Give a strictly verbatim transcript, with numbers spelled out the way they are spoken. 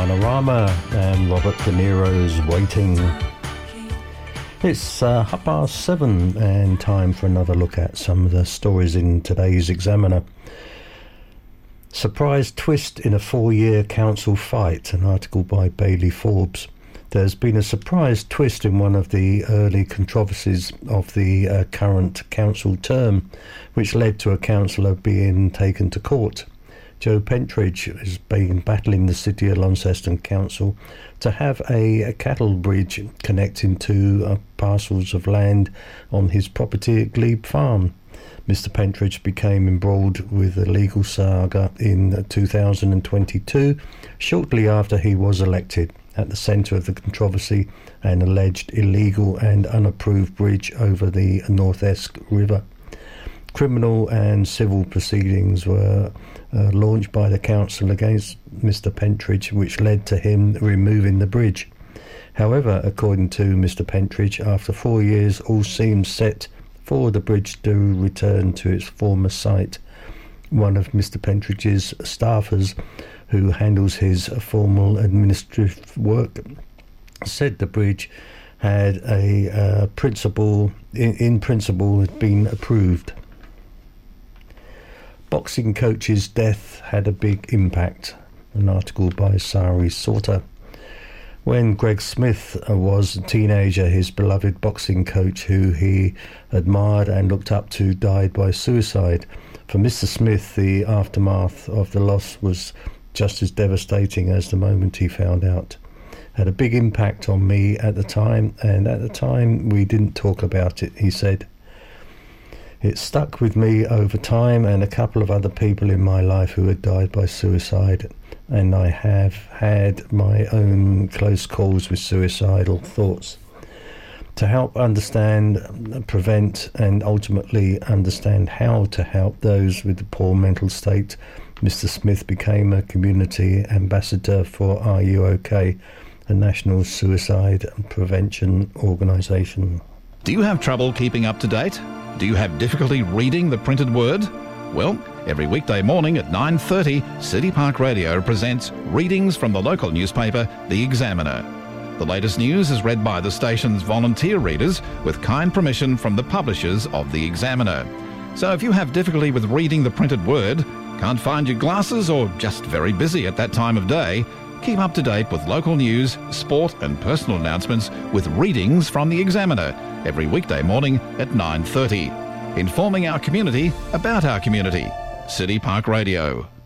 Panorama and Robert De Niro's Waiting. It's uh, half past seven and time for another look at some of the stories in today's Examiner. Surprise twist in a four-year council fight, an article by Bailey Forbes. There's been a surprise twist in one of the early controversies of the uh, current council term, which led to a councillor being taken to court. Joe Pentridge has been battling the City of Launceston Council to have a, a cattle bridge connecting two uh, parcels of land on his property at Glebe Farm. Mister Pentridge became embroiled with a legal saga in two thousand twenty-two, shortly after he was elected. At the centre of the controversy, an alleged illegal and unapproved bridge over the North Esk River. Criminal and civil proceedings were uh, launched by the council against Mister Pentridge, which led to him removing the bridge. However, according to Mister Pentridge, after four years, all seems set for the bridge to return to its former site. One of Mister Pentridge's staffers, who handles his formal administrative work, said the bridge had a uh, principle, in, in principle, had been approved. Boxing coach's death had a big impact, an article by Sari Sauter. When Greg Smith was a teenager, his beloved boxing coach, who he admired and looked up to, died by suicide. For Mister Smith, the aftermath of the loss was just as devastating as the moment he found out. Had a big impact on me at the time, and at the time we didn't talk about it, he said. It stuck with me over time and a couple of other people in my life who had died by suicide, and I have had my own close calls with suicidal thoughts. To help understand, prevent and ultimately understand how to help those with a poor mental state, Mister Smith became a community ambassador for Are You OK, a national suicide prevention organisation. Do you have trouble keeping up to date? Do you have difficulty reading the printed word? Well, every weekday morning at nine thirty, City Park Radio presents readings from the local newspaper, The Examiner. The latest news is read by the station's volunteer readers with kind permission from the publishers of The Examiner. So if you have difficulty with reading the printed word, can't find your glasses, or just very busy at that time of day, keep up to date with local news, sport and personal announcements with readings from The Examiner every weekday morning at nine thirty. Informing our community about our community. City Park Radio.